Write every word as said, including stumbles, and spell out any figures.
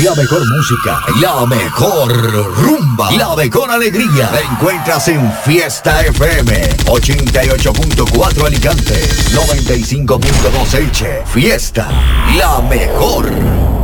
La mejor música, la mejor rumba, la mejor alegría. La encuentras en Fiesta F M ochenta y ocho punto cuatro Alicante, noventa y cinco punto dos H. Fiesta, la mejor.